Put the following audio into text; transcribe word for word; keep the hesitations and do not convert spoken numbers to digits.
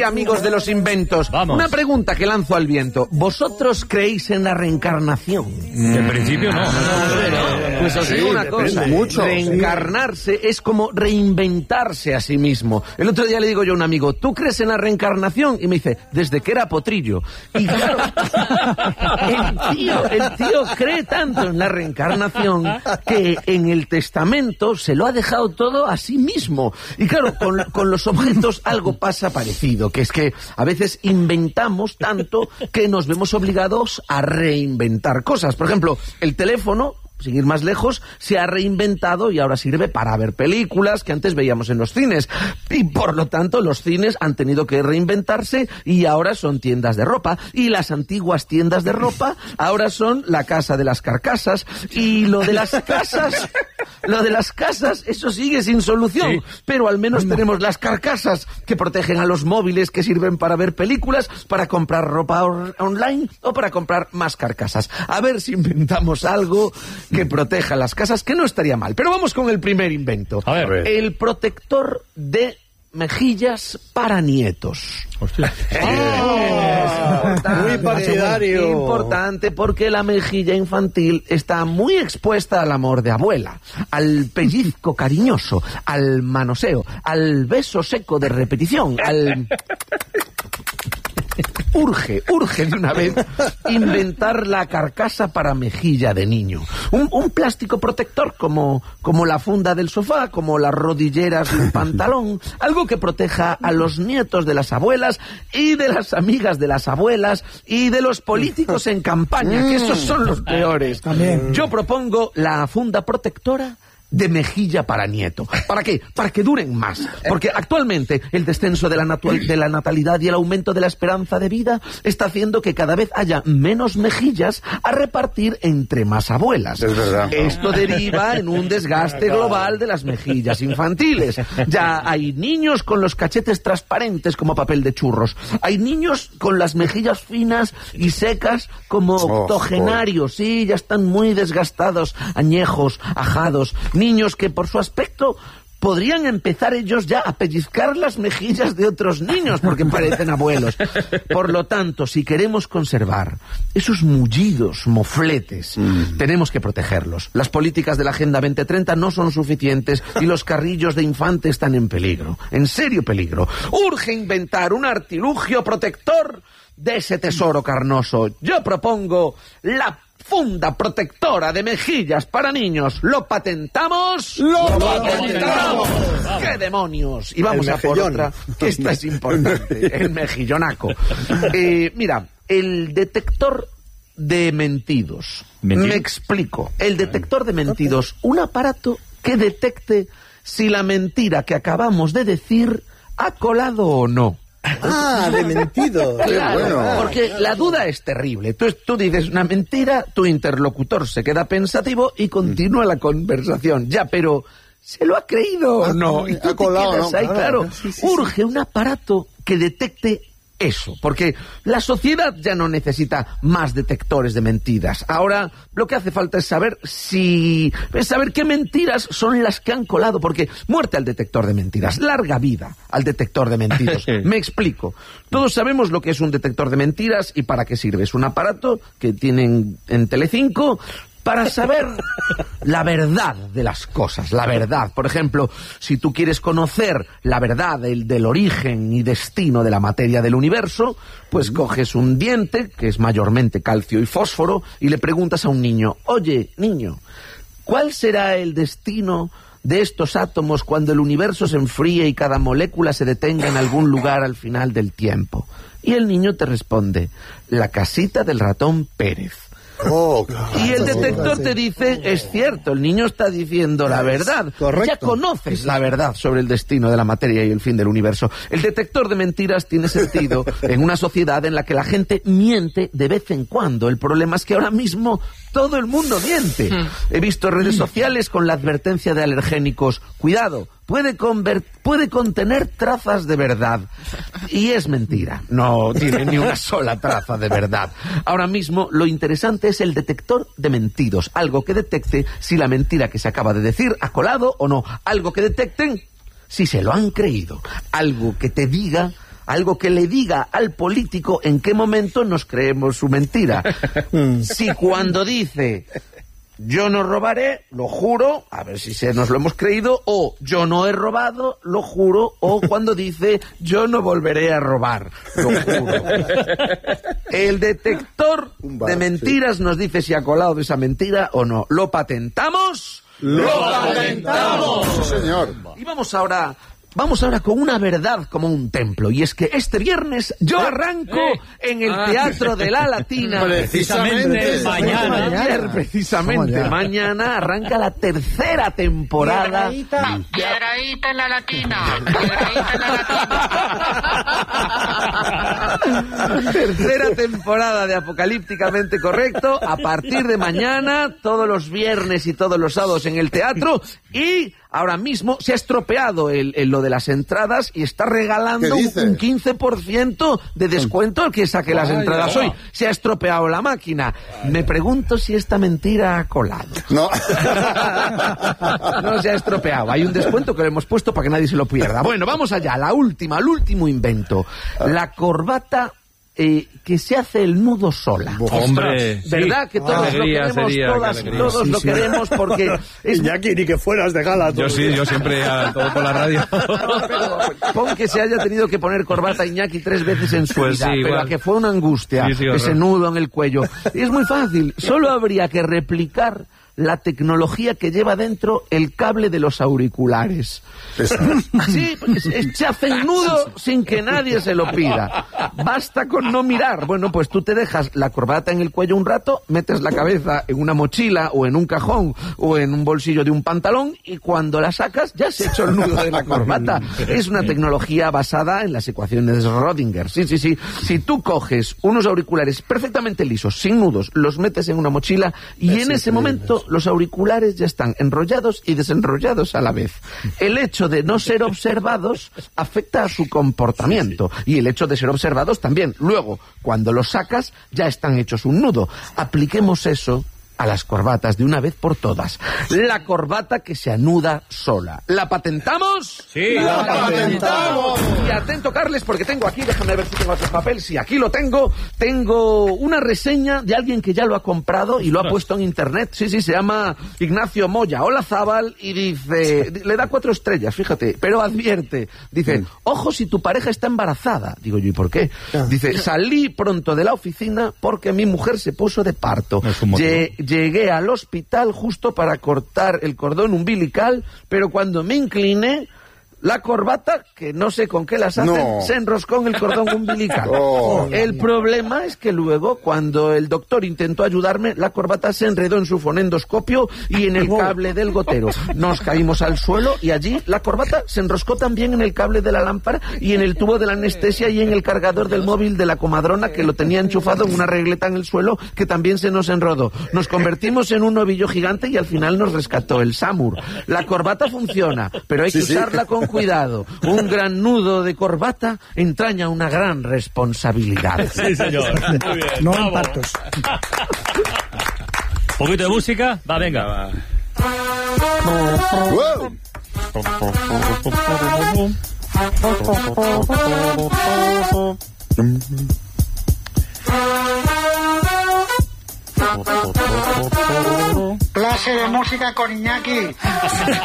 amigos de los inventos. Vamos. Una pregunta que lanzo al viento. ¿Vosotros creéis en la reencarnación? Mm. En principio no. no, no, no. Pues os digo una cosa. Mucho. Reencarnarse es como reinventarse a sí mismo. El otro día le digo yo a un amigo, ¿tú crees en la reencarnación? Y me dice, desde que era potrillo. Y claro, el tío, el tío cree tanto en la reencarnación que en el testamento se lo ha dejado todo a sí mismo. Y claro, con, con los objetos algo pasa parecido, que es que a veces inventamos tanto que nos vemos obligados a reinventar cosas. Por ejemplo, el teléfono, sin ir más lejos, se ha reinventado y ahora sirve para ver películas que antes veíamos en los cines. Y por lo tanto, los cines han tenido que reinventarse y ahora son tiendas de ropa. Y las antiguas tiendas de ropa ahora son la casa de las carcasas. Y lo de las casas, lo de las casas, eso sigue sin solución. Sí. Pero al menos tenemos las carcasas que protegen a los móviles, que sirven para ver películas, para comprar ropa online o para comprar más carcasas. A ver si inventamos algo que proteja las casas, que no estaría mal. Pero vamos con el primer invento. A ver, a ver. El protector de mejillas para nietos. Hostia. Oh, muy partidario. Importante, porque la mejilla infantil está muy expuesta al amor de abuela, al pellizco cariñoso, al manoseo, al beso seco de repetición, al... Urge, urge de una vez inventar la carcasa para mejilla de niño. Un, un plástico protector como, como la funda del sofá, como las rodilleras de un pantalón. Algo que proteja a los nietos de las abuelas y de las amigas de las abuelas y de los políticos en campaña, que esos son los peores. También. Yo propongo la funda protectora de mejilla para nieto. ¿Para qué? Para que duren más. Porque actualmente el descenso de la, natu- de la natalidad y el aumento de la esperanza de vida está haciendo que cada vez haya menos mejillas a repartir entre más abuelas. Es verdad. Esto deriva en un desgaste global de las mejillas infantiles. Ya hay niños con los cachetes transparentes como papel de churros. Hay niños con las mejillas finas y secas como octogenarios. Sí, ya están muy desgastados, añejos, ajados. Niños que por su aspecto podrían empezar ellos ya a pellizcar las mejillas de otros niños porque parecen abuelos. Por lo tanto, si queremos conservar esos mullidos, mofletes, mm. tenemos que protegerlos. Las políticas de la Agenda veinte treinta no son suficientes y los carrillos de infante están en peligro. En serio peligro. Urge inventar un artilugio protector de ese tesoro carnoso. Yo propongo la funda protectora de mejillas para niños. ¿Lo patentamos? ¡Lo patentamos! ¡Qué demonios! Y vamos El a por mejillón. otra, que esta es importante. El mejillonaco. Eh, mira, el detector de mentidos. ¿Mentir? Me explico. El detector de mentidos, un aparato que detecte si la mentira que acabamos de decir ha colado o no. Ah, de mentido. Qué Claro, bueno. porque la duda es terrible. Tú, tú dices una mentira, tu interlocutor se queda pensativo y continúa la conversación. Ya, pero ¿se lo ha creído o no? Y tú Ha colado, te quedas ¿no? ahí, Claro. claro. Sí, sí, Urge un aparato que detecte eso, porque la sociedad ya no necesita más detectores de mentiras. Ahora lo que hace falta es saber si es saber qué mentiras son las que han colado, porque muerte al detector de mentiras, larga vida al detector de mentiras. Me explico. Todos sabemos lo que es un detector de mentiras y para qué sirve. Es un aparato que tienen en Telecinco para saber la verdad de las cosas, la verdad. Por ejemplo, si tú quieres conocer la verdad del, del origen y destino de la materia del universo, pues coges un diente, que es mayormente calcio y fósforo, y le preguntas a un niño, oye, niño, ¿cuál será el destino de estos átomos cuando el universo se enfríe y cada molécula se detenga en algún lugar al final del tiempo? Y el niño te responde, la casita del ratón Pérez. Oh, Y el detector te dice, es cierto, el niño está diciendo la verdad. Correcto. Ya conoces la verdad sobre el destino de la materia y el fin del universo. El detector de mentiras tiene sentido en una sociedad en la que la gente miente de vez en cuando. El problema es que ahora mismo todo el mundo miente. He visto redes sociales con la advertencia de alergénicos. Cuidado, puede, conver- puede contener trazas de verdad. Y es mentira. No tiene ni una sola traza de verdad. Ahora mismo lo interesante es el detector de mentidos. Algo que detecte si la mentira que se acaba de decir ha colado o no. Algo que detecten si se lo han creído. Algo que te diga algo que le diga al político en qué momento nos creemos su mentira. Si cuando dice yo no robaré, lo juro, a ver si se nos lo hemos creído, o yo no he robado, lo juro, o cuando dice yo no volveré a robar, lo juro. El detector bar, de mentiras sí. nos dice si ha colado esa mentira o no. ¿Lo patentamos? ¡Lo patentamos! Sí, señor. Y vamos ahora... Vamos ahora con una verdad como un templo, y es que este viernes yo arranco eh, en el ah, Teatro de la Latina. Precisamente mañana. Ayer, precisamente oh, mañana arranca la tercera temporada. Piedradita en la Latina. Piedradita en la Latina. Tercera temporada de Apocalípticamente Correcto, a partir de mañana, todos los viernes y todos los sábados en el teatro, y ahora mismo se ha estropeado el, el, lo de las entradas y está regalando un, un quince por ciento de descuento al que saque las entradas hoy. Se ha estropeado la máquina. Me pregunto si esta mentira ha colado. No. No se ha estropeado. Hay un descuento que le hemos puesto para que nadie se lo pierda. Bueno, vamos allá. La última, el último invento. La corbata... Eh, que se hace el nudo sola. Hombre, ¿verdad? Sí. Que todos alegría, lo queremos, sería, todas, todos sí, lo sí. queremos porque... Es... Iñaki, ni que fueras de gala. Yo sí, yo siempre a, todo por la radio. No, pero, pon que se haya tenido que poner corbata Iñaki tres veces en su pues vida, sí, pero igual. que fue una angustia, sí, sí, ese nudo en el cuello. Y es muy fácil, solo habría que replicar la tecnología que lleva dentro el cable de los auriculares. Sí, se hace el nudo sin que nadie se lo pida. Basta con no mirar. Bueno, pues tú te dejas la corbata en el cuello un rato, metes la cabeza en una mochila o en un cajón o en un bolsillo de un pantalón y cuando la sacas ya se ha hecho el nudo de la corbata. Es una tecnología basada en las ecuaciones de Schrödinger. Sí, sí, sí. Si tú coges unos auriculares perfectamente lisos, sin nudos, los metes en una mochila y en ese momento los auriculares ya están enrollados y desenrollados a la vez. El hecho de no ser observados afecta a su comportamiento y el hecho de ser observados también. Luego, cuando los sacas, ya están hechos un nudo. Apliquemos eso a las corbatas de una vez por todas. La corbata que se anuda sola. ¿La patentamos? Sí, la patentamos. Y atento, Carles, porque tengo aquí, déjame ver si tengo otro papel. Sí, aquí lo tengo. Tengo una reseña de alguien que ya lo ha comprado y lo ha puesto en internet. Sí, sí, se llama Ignacio Moya Olazábal y dice, le da cuatro estrellas, fíjate, pero advierte, dice, ojo si tu pareja está embarazada. Digo yo, ¿y por qué? Dice, salí pronto de la oficina porque mi mujer se puso de parto. Lle Llegué al hospital justo para cortar el cordón umbilical, pero cuando me incliné, la corbata, que no sé con qué las hacen, no. se enroscó en el cordón umbilical. Oh. El problema es que luego, cuando el doctor intentó ayudarme, la corbata se enredó en su fonendoscopio y en el cable del gotero. Nos caímos al suelo y allí la corbata se enroscó también en el cable de la lámpara y en el tubo de la anestesia y en el cargador del móvil de la comadrona, que lo tenía enchufado en una regleta en el suelo, que también se nos enrodó. Nos convertimos en un ovillo gigante y al final nos rescató el SAMUR. La corbata funciona, pero hay que sí, usarla sí. con cuidado. Un gran nudo de corbata entraña una gran responsabilidad. Sí, señor. Muy bien. No impactos. Un poquito de música. Va, venga. Va. Wow. Clase de música con Iñaki.